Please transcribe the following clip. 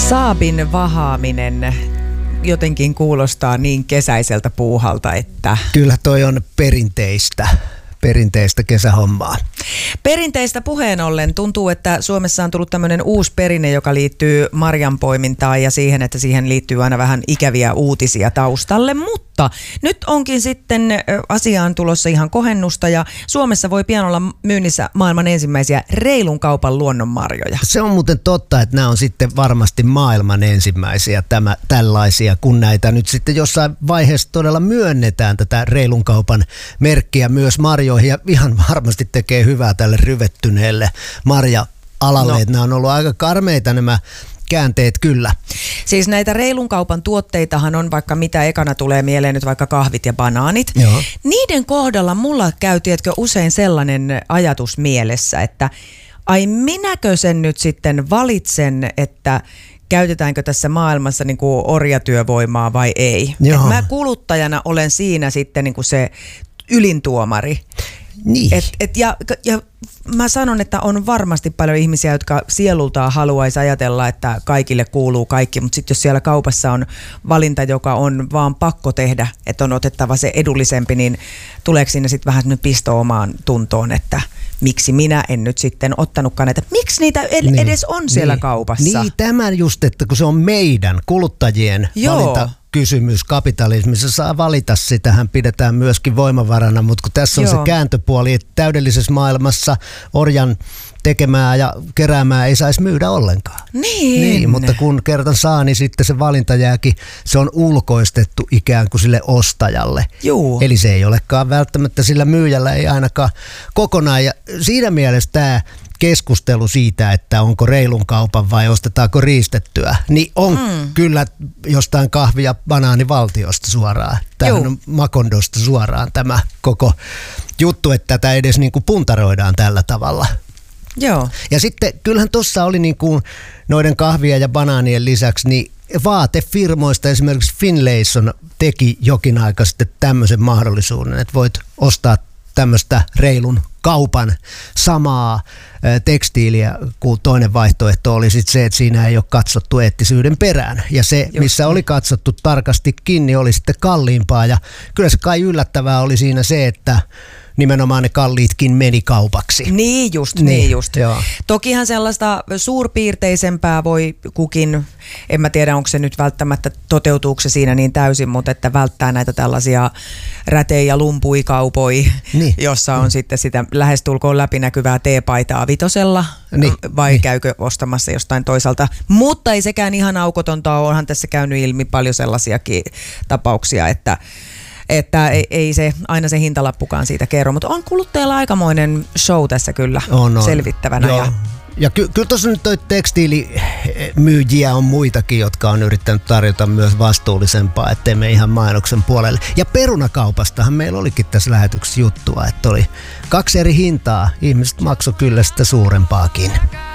Saabin vahaaminen jotenkin kuulostaa niin kesäiseltä puuhalta, että... Kyllä toi on perinteistä kesähommaa. Perinteistä puheen ollen tuntuu, että Suomessa on tullut tämmöinen uusi perinne, joka liittyy marjanpoimintaan ja siihen, että siihen liittyy aina vähän ikäviä uutisia taustalle, mutta nyt onkin sitten asiaan tulossa ihan kohennusta ja Suomessa voi pian olla myynnissä maailman ensimmäisiä reilun kaupan luonnonmarjoja. Se on muuten totta, että nämä on sitten varmasti maailman ensimmäisiä tällaisia, kun näitä nyt sitten jossain vaiheessa todella myönnetään tätä reilun kaupan merkkiä myös marjoihin ja ihan varmasti tekee hyvää tälle ryvettyneelle marja-alalle. Nämä on ollut aika karmeita nämä käänteet kyllä. Siis näitä reilun kaupan tuotteitahan on vaikka mitä ekana tulee mieleen nyt vaikka kahvit ja banaanit. Joo. Niiden kohdalla mulla käy tiedätkö usein sellainen ajatus mielessä, että ai minäkö sen nyt sitten valitsen, että käytetäänkö tässä maailmassa niin kuin orjatyövoimaa vai ei. Mä kuluttajana olen siinä sitten niin kuin se ylintuomari. Niin. Ja mä sanon, että on varmasti paljon ihmisiä, jotka sielultaan haluaisi ajatella, että kaikille kuuluu kaikki, mutta sitten jos siellä kaupassa on valinta, joka on vaan pakko tehdä, että on otettava se edullisempi, niin tuleeko sinne sitten vähän sellainen pisto omaan tuntoon, että miksi minä en nyt sitten ottanutkaan näitä, miksi niitä edes on siellä kaupassa? Niin, tämä just, että kun se on meidän kuluttajien valinta. Kysymys kapitalismissa saa valita, sitähän pidetään myöskin voimavarana, mutta kun tässä on se kääntöpuoli, että täydellisessä maailmassa orjan tekemää ja keräämää ei saisi myydä ollenkaan. Niin, mutta kun kerran saa, niin sitten se valinta jääkin, se on ulkoistettu ikään kuin sille ostajalle. Juu. Eli se ei olekaan välttämättä sillä myyjällä, ei ainakaan kokonaan. Ja siinä mielessä tämä keskustelu siitä, että onko reilun kaupan vai ostetaanko riistettyä, niin on kyllä jostain kahvi- ja banaanivaltiosta suoraan. Tämähän on Makondosta suoraan tämä koko juttu, että tätä edes niin kuin puntaroidaan tällä tavalla. Joo. Ja sitten kyllähän tuossa oli niin kuin noiden kahvia ja banaanien lisäksi, niin vaatefirmoista esimerkiksi Finlayson teki jokin aika sitten tämmöisen mahdollisuuden, että voit ostaa tämmöistä reilun kaupan samaa tekstiiliä, kun toinen vaihtoehto oli sitten se, että siinä ei ole katsottu eettisyyden perään. Ja se, missä oli katsottu tarkasti kiinni, oli sitten kalliimpaa. Ja kyllä se kai yllättävää oli siinä se, että nimenomaan ne kalliitkin meni kaupaksi. Niin just. Joo. Tokihan sellaista suurpiirteisempää voi kukin, en mä tiedä onko se nyt välttämättä toteutuuko se siinä niin täysin, mutta että välttää näitä tällaisia räte- ja lumpuikaupoi, jossa on sitten sitä lähestulkoon läpinäkyvää teepaitaa vitosella, vai käykö ostamassa jostain toisaalta. Mutta ei sekään ihan aukotonta ole, onhan tässä käynyt ilmi paljon sellaisiakin tapauksia, että ei se aina se hintalappukaan siitä kerro, mutta on kuluttajalla aikamoinen show tässä kyllä selvittävänä. Ja kyllä tuossa nyt toi tekstiilimyyjiä on muitakin, jotka on yrittänyt tarjota myös vastuullisempaa, ettei me ihan mainoksen puolelle. Ja perunakaupastahan meillä olikin tässä lähetyksessä juttua, että oli 2 eri hintaa. Ihmiset maksoi kyllä sitä suurempaakin.